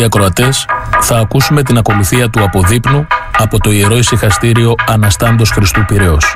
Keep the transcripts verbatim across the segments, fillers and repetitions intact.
Οι ακροατές θα ακούσουμε την ακολουθία του αποδείπνου από το Ιερό Ησυχαστήριο Αναστάντος Χριστού Πειραιώς.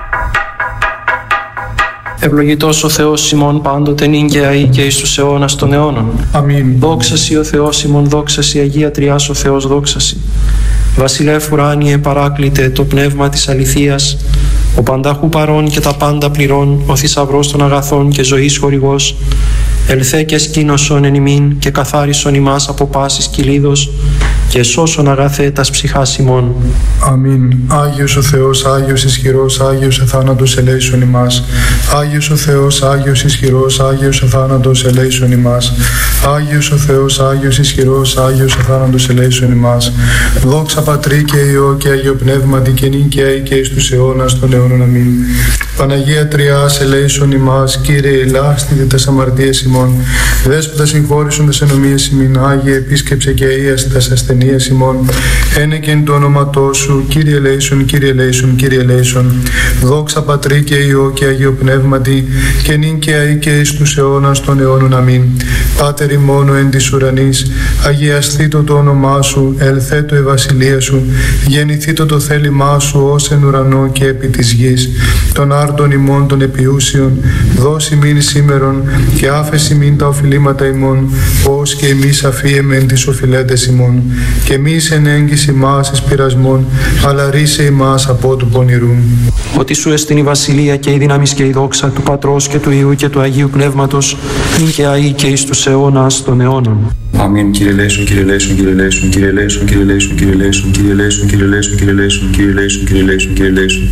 Ευλογητός ο Θεός ημών πάντοτε νυν και αεί και εις τους αιώνας των αιώνων. Αμήν. Δόξα σοι ο Θεός ημών, δόξα σοι Αγία Τριάς ο Θεός, δόξα σοι. Βασιλεύ ουράνιε παράκλητε το πνεύμα της αληθείας, ο πανταχού παρών και τα πάντα πληρών, ο θησαυρός των αγαθών και ζωής χορηγός, ελθέ και σκήνωσον εν ημίν και καθάρισον ημάς από πάσης κυλίδος και σώσον αγαθέ τας ψυχάς ημών. Αμήν. Άγιος ο Θεός, Άγιος ισχυρός, Άγιος εθάνατος ελέησον ημάς. Άγιος ο Θεός, Άγιος ισχυρός, Άγιος εθάνατος ελέησον ημάς. Άγιος ο Θεός, Άγιος ισχυρός, Άγιος εθάνατος ελέησον ημάς. Δόξα Πατρί και Υιό και Αγίο Πνεύματι και νυν και αεί και εις τους αιώνας των αιώνων. Αμήν. Παναγία Τριάς ελέησον ημάς. Κύριε ελάστητε τας αμαρτίες ημών. Δέσποτα συγχώρησον τας ενομίες ημίν. Άγιε επίσκεψε και αΐασε τας ασθενείες ημών. Ένεκεν το όνοματό σου. Κύριε ελέησον, Κύριε ελέησον, Κύριε ελέησον. Δόξα Πατρί και Υιό και Αγίο Πνεύματι και νυν και αεί και εις τους αιώνας των αιώνων. Αμήν. Πάτερ ημών εν της ουρανής, αγιασθήτω το όνομά σου, ελθέτω η βασιλεία σου, γεννηθήτω το θέλημά σου ως εν ουρανό και επί της γης. Των άρτων ημών των επιούσιων, δώσει μην σήμερον και άφεση μην τα οφειλήματα ημών, ως και εμείς αφίεμεν τις οφειλέτες ημών. Και μη εν έγκυση μας εις πειρασμών, αλλά ρίσε ημάς από του πονηρού. Ότι σου εστιν η βασιλεία και η δύναμις και η δόξα του Πατρός και του Υιού και του Αγίου Πνεύματος, νυν και αεί και εις τους αιώνας των αιώνων. Αμήν. Κύριε ελέησον, Κύριε ελέησον, Κύριε ελέησον, Κύριε ελέησον, Κύριε ελέησον, Κύριε ελέησον, Κύριε ελέησον, Κύριε ελέησον, Κύριε ελέησον, Κύριε ελέησον, Κύριε ελέησον, Κύριε ελέησον.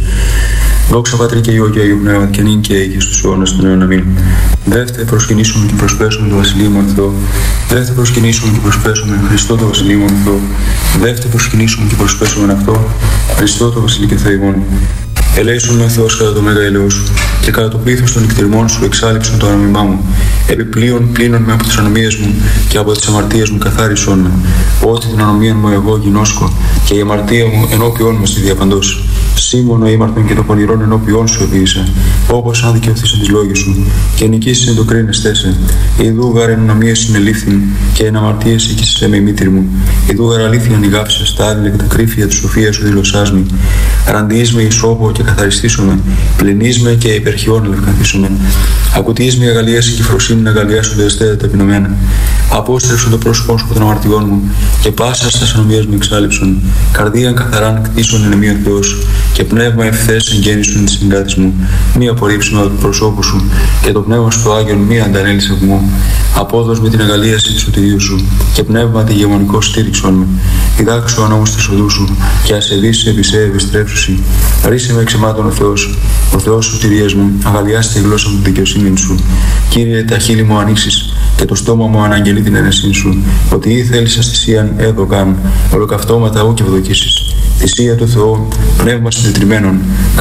Δόξα Πατρί και Υιό και Αγίου Πνεύματι και νυν και αεί και στους αιώνας των αιώνων. Αμήν. Δεύτε προσκυνήσουμε και προσπέσουμε το Βασιλείο μου Θεό. Δεύτε προσκυνήσουμε και προσπέσουμε Χριστό το Βασιλείο μου Θεό. Δεύτε προσκυνήσουμε και προσπέσουμε αυτό Χριστό το Βασιλείο και Θεό ημών. Ελέησον με Θεός κατά το μέγα έλεος σου και κατά το πλήθος των νυχτηρμών σου εξάλειψον το ανομιμά μου. Επιπλέον πλύνον με από τις ανομίες μου και από τις αμαρτίες μου καθάρισον με. Ότι την ανομία μου εγώ γινώσκω και η αμαρτία μου ενώπιόν μου στη διαπαντός. Σήμωνο ήμαρτον και το πονηρόν ενώπιόν σου επίησα. Όπως αν δικαιωθείς τις λόγες σου και νικήσεις εν το κρίνεστέ σε. Ιδού γάρ εν ανομίες συνελήφθην και εν αμαρτίες εκείσαι με η μήτρη μου. Ιδού γάρ αλήθεια νιγάψες τα άδειλα και τα κρύφια της σοφίας σου δηλωσάς με. Ραντιείς με ισόπο και καθαριστήσομαι. Πληνείς με και υπερχιών ελευκανθήσομαι. Ακουτείς με αγαλίαση και φροσύνη να αγαλιάσονται εστέτα ταπεινωμένα. Απόστρεψον το πρόσωπό σου από των αμαρτιών μου και πάσα στα ανομίες μου εξάλειψον. Καρδίαν καθαράν κτίσον εν εμεί ο Θεός και πνεύμα ευθές εγγέννησον της συγκάτης μου. Μη απορρίψουμε από το προσώπου σου και το πνεύμα σου το Άγιον μη αντανέλησε από μου. Απόδος με την αγαλίαση του σωτηρίου σου και πνεύμα τη γεμονικό στήριξον με. Διδάξου ο νόμος της οδού σου και ασεβείς επί σε επιστρέψουσι. Ρίσε με εξαιμάτων ο Θεός, ο Θεός σωτηρίας μου, αγαλιάστε τη γλώσσα μου τη δικαιοσύνη σου. Κύριε, τα χείλη μου ανοίξεις και το στόμα μου αναγγελεί την αίρεσή σου. Ότι ή θέλεις αστησίαν έδωκαν, ολοκαυτώματα ου και ευδοκίσεις. Θυσία του Θεού, πνεύμα συντετριμένων,